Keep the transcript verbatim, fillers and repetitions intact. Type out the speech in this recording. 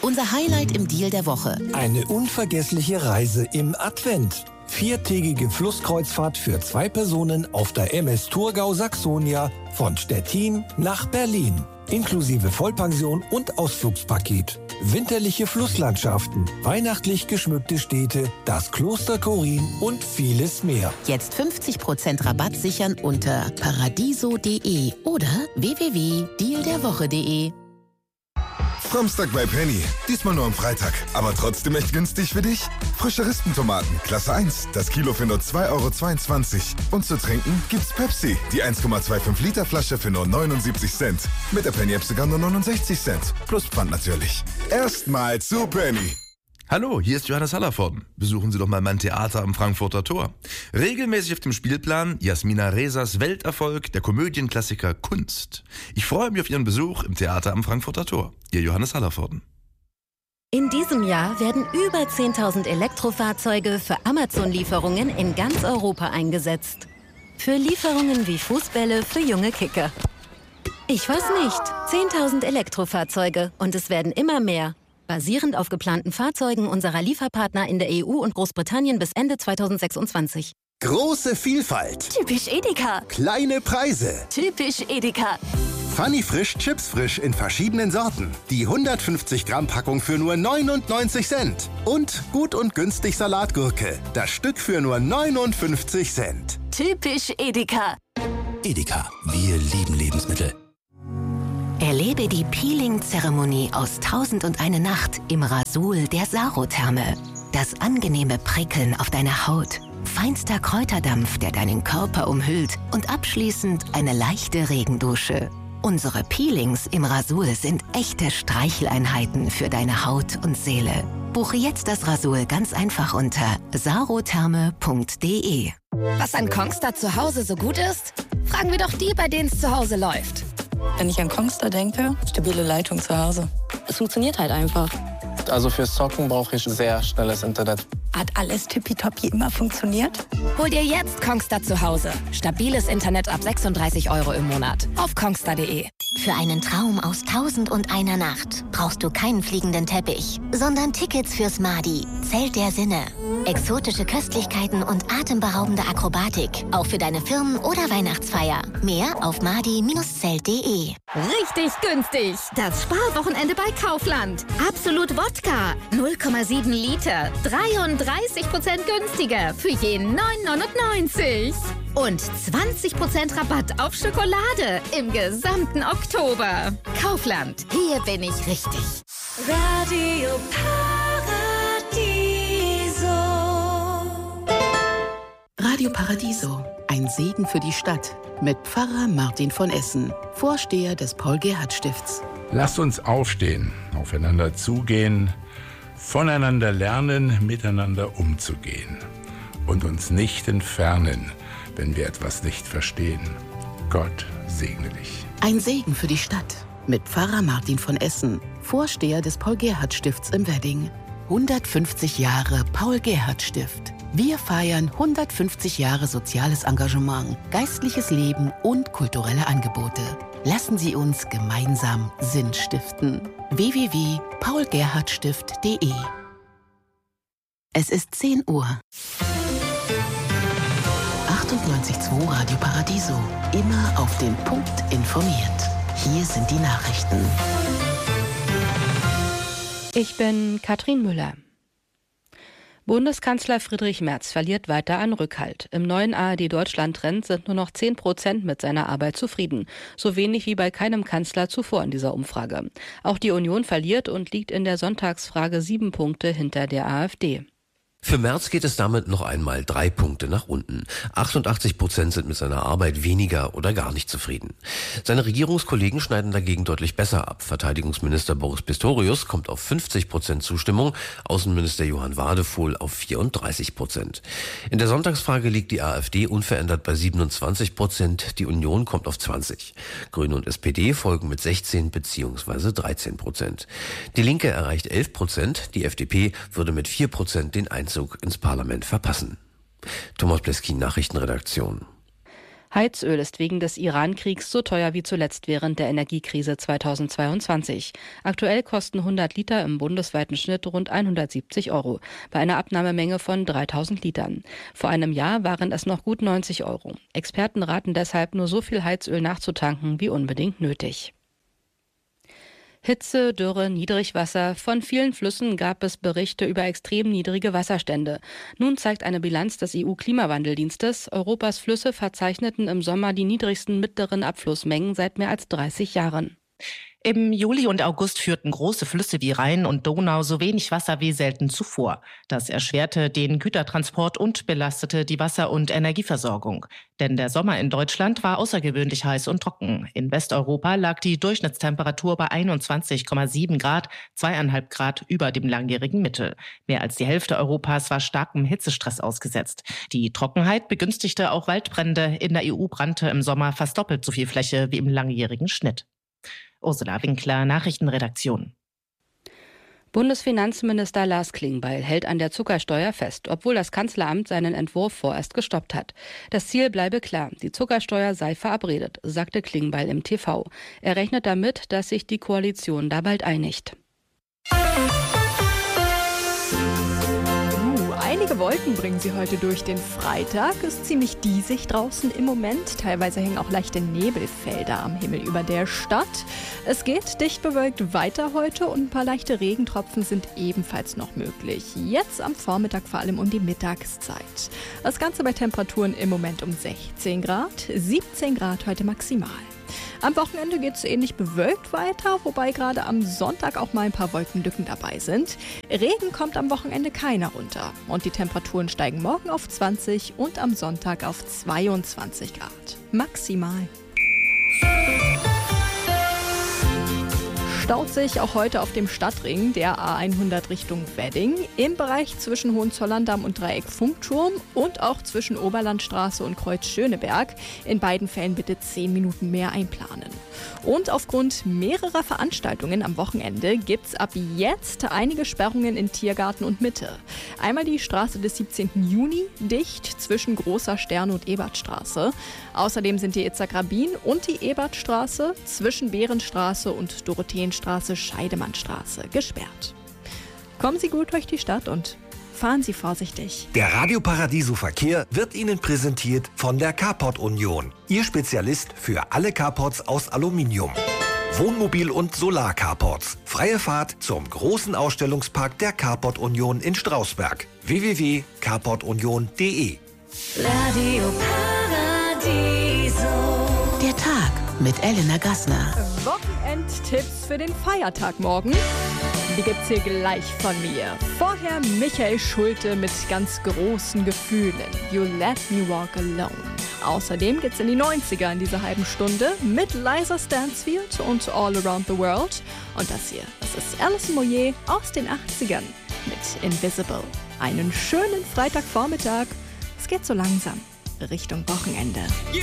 Unser Highlight im Deal der Woche. Eine unvergessliche Reise im Advent. Viertägige Flusskreuzfahrt für zwei Personen auf der M S Thurgau Saxonia von Stettin nach Berlin. Inklusive Vollpension und Ausflugspaket. Winterliche Flusslandschaften, weihnachtlich geschmückte Städte, das Kloster Korin und vieles mehr. Jetzt fünfzig Prozent Rabatt sichern unter paradiso punkt de oder w w w punkt deal der woche punkt de. Samstag bei Penny. Diesmal nur am Freitag. Aber trotzdem echt günstig für dich? Frische Rispentomaten, Klasse eins. Das Kilo für nur zwei Euro zweiundzwanzig. Und zu trinken gibt's Pepsi. Die eins Komma fünfundzwanzig Liter Flasche für nur neunundsiebzig Cent. Mit der Penny-App sogar nur neunundsechzig Cent. Plus Pfand natürlich. Erstmal zu Penny. Hallo, hier ist Johannes Hallervorden. Besuchen Sie doch mal mein Theater am Frankfurter Tor. Regelmäßig auf dem Spielplan Jasmina Resas Welterfolg, der Komödienklassiker Kunst. Ich freue mich auf Ihren Besuch im Theater am Frankfurter Tor. Ihr Johannes Hallervorden. In diesem Jahr werden über zehntausend Elektrofahrzeuge für Amazon-Lieferungen in ganz Europa eingesetzt. Für Lieferungen wie Fußbälle für junge Kicker. Ich weiß nicht, zehntausend Elektrofahrzeuge und es werden immer mehr. Basierend auf geplanten Fahrzeugen unserer Lieferpartner in der E U und Großbritannien bis Ende zweitausendsechsundzwanzig. Große Vielfalt. Typisch Edeka. Kleine Preise. Typisch Edeka. Funny Frisch Chips Frisch in verschiedenen Sorten. Die hundertfünfzig Gramm Packung für nur neunundneunzig Cent. Und gut und günstig Salatgurke. Das Stück für nur neunundfünfzig Cent. Typisch Edeka. Edeka. Wir lieben Lebensmittel. Erlebe die Peeling-Zeremonie aus Tausend und eine Nacht im Rasul der Sarotherme. Das angenehme Prickeln auf deiner Haut, feinster Kräuterdampf, der deinen Körper umhüllt und abschließend eine leichte Regendusche. Unsere Peelings im Rasul sind echte Streicheleinheiten für deine Haut und Seele. Buche jetzt das Rasul ganz einfach unter sarotherme punkt de. Was an Kongstar zu Hause so gut ist? Fragen wir doch die, bei denen es zu Hause läuft. Wenn ich an Kongstar denke, stabile Leitung zu Hause. Es funktioniert halt einfach. Also fürs Zocken brauche ich sehr schnelles Internet. Hat alles tippitoppi immer funktioniert? Hol dir jetzt Kongstar zu Hause. Stabiles Internet ab sechsunddreißig Euro im Monat. Auf kongstar punkt de. Für einen Traum aus Tausend und einer Nacht brauchst du keinen fliegenden Teppich, sondern Tickets fürs Madi, Zelt der Sinne. Exotische Köstlichkeiten und atemberaubende Akrobatik, auch für deine Firmen- oder Weihnachtsfeier. Mehr auf madi Bindestrich zelt punkt de. Richtig günstig! Das Sparwochenende bei Kaufland. Absolut Wodka, null Komma sieben Liter, dreiunddreißig Prozent günstiger für je neun neunundneunzig. Und zwanzig Prozent Rabatt auf Schokolade im gesamten Oktober. Kaufland, hier bin ich richtig. Radio Paradiso. Radio Paradiso, ein Segen für die Stadt. Mit Pfarrer Martin von Essen, Vorsteher des Paul-Gerhardt-Stifts. Lasst uns aufstehen, aufeinander zugehen, voneinander lernen, miteinander umzugehen. Und uns nicht entfernen, wenn wir etwas nicht verstehen. Gott segne dich. Ein Segen für die Stadt. Mit Pfarrer Martin von Essen, Vorsteher des Paul-Gerhardt-Stifts im Wedding. hundertfünfzig Jahre Paul-Gerhardt-Stift. Wir feiern hundertfünfzig Jahre soziales Engagement, geistliches Leben und kulturelle Angebote. Lassen Sie uns gemeinsam Sinn stiften. w w w punkt paul gerhardt stift punkt de. Es ist zehn Uhr. achtundneunzig Komma zwei Radio Paradiso. Immer auf den Punkt informiert. Hier sind die Nachrichten. Ich bin Katrin Müller. Bundeskanzler Friedrich Merz verliert weiter an Rückhalt. Im neuen A R D-Deutschland-Trend sind nur noch zehn Prozent mit seiner Arbeit zufrieden. So wenig wie bei keinem Kanzler zuvor in dieser Umfrage. Auch die Union verliert und liegt in der Sonntagsfrage sieben Punkte hinter der AfD. Für Merz geht es damit noch einmal drei Punkte nach unten. achtundachtzig Prozent sind mit seiner Arbeit weniger oder gar nicht zufrieden. Seine Regierungskollegen schneiden dagegen deutlich besser ab. Verteidigungsminister Boris Pistorius kommt auf fünfzig Prozent Zustimmung, Außenminister Johann Wadefuhl auf vierunddreißig Prozent. In der Sonntagsfrage liegt die AfD unverändert bei siebenundzwanzig Prozent, die Union kommt auf zwanzig. Grüne und S P D folgen mit sechzehn bzw. dreizehn Prozent. Die Linke erreicht elf Prozent, die F D P würde mit vier Prozent den Einzug ins Parlament verpassen. Thomas Bleskin, Nachrichtenredaktion. Heizöl ist wegen des Iran-Kriegs so teuer wie zuletzt während der Energiekrise zweitausendzweiundzwanzig. Aktuell kosten hundert Liter im bundesweiten Schnitt rund hundertsiebzig Euro, bei einer Abnahmemenge von dreitausend Litern. Vor einem Jahr waren es noch gut neunzig Euro. Experten raten deshalb, nur so viel Heizöl nachzutanken wie unbedingt nötig. Hitze, Dürre, Niedrigwasser. Von vielen Flüssen gab es Berichte über extrem niedrige Wasserstände. Nun zeigt eine Bilanz des E U-Klimawandeldienstes, Europas Flüsse verzeichneten im Sommer die niedrigsten mittleren Abflussmengen seit mehr als dreißig Jahren. Im Juli und August führten große Flüsse wie Rhein und Donau so wenig Wasser wie selten zuvor. Das erschwerte den Gütertransport und belastete die Wasser- und Energieversorgung. Denn der Sommer in Deutschland war außergewöhnlich heiß und trocken. In Westeuropa lag die Durchschnittstemperatur bei einundzwanzig Komma sieben Grad, zweieinhalb Grad über dem langjährigen Mittel. Mehr als die Hälfte Europas war starkem Hitzestress ausgesetzt. Die Trockenheit begünstigte auch Waldbrände. In der E U brannte im Sommer fast doppelt so viel Fläche wie im langjährigen Schnitt. Ursula Winkler, Nachrichtenredaktion. Bundesfinanzminister Lars Klingbeil hält an der Zuckersteuer fest, obwohl das Kanzleramt seinen Entwurf vorerst gestoppt hat. Das Ziel bleibe klar, die Zuckersteuer sei verabredet, sagte Klingbeil im T V. Er rechnet damit, dass sich die Koalition da bald einigt. Einige Wolken bringen sie heute durch den Freitag. Es ist ziemlich diesig draußen im Moment. Teilweise hängen auch leichte Nebelfelder am Himmel über der Stadt. Es geht dicht bewölkt weiter heute und ein paar leichte Regentropfen sind ebenfalls noch möglich. Jetzt am Vormittag vor allem um die Mittagszeit. Das Ganze bei Temperaturen im Moment um sechzehn Grad, siebzehn Grad heute maximal. Am Wochenende geht es ähnlich bewölkt weiter, wobei gerade am Sonntag auch mal ein paar Wolkenlücken dabei sind. Regen kommt am Wochenende keiner runter und die Temperaturen steigen morgen auf zwanzig und am Sonntag auf zweiundzwanzig Grad. Maximal. Staut sich auch heute auf dem Stadtring der A hundert Richtung Wedding, im Bereich zwischen Hohenzollern-Damm und Dreieck Funkturm und auch zwischen Oberlandstraße und Kreuz Schöneberg. In beiden Fällen bitte zehn Minuten mehr einplanen. Und aufgrund mehrerer Veranstaltungen am Wochenende gibt es ab jetzt einige Sperrungen in Tiergarten und Mitte. Einmal die Straße des siebzehnten Juni, dicht zwischen Großer Stern und Ebertstraße. Außerdem sind die Itzak-Rabin und die Ebertstraße zwischen Behrenstraße und Dorotheenstraße, Scheidemannstraße gesperrt. Kommen Sie gut durch die Stadt und fahren Sie vorsichtig. Der Radio Paradiso Verkehr wird Ihnen präsentiert von der Carport Union. Ihr Spezialist für alle Carports aus Aluminium. Wohnmobil- und Solar-Carports. Freie Fahrt zum großen Ausstellungspark der Carport Union in Strausberg. w w w punkt carport union punkt d e. Radio Paradiso. Der Tag mit Elena Gassner. Wochenendtipps für den Feiertag morgen. Die gibt's hier gleich von mir. Vorher Michael Schulte mit ganz großen Gefühlen. You Let Me Walk Alone. Außerdem geht's in die neunziger in dieser halben Stunde mit Liza Stansfield und All Around the World. Und das hier, das ist Alison Moyet aus den achtzigern mit Invisible. Einen schönen Freitagvormittag. Es geht so langsam Richtung Wochenende.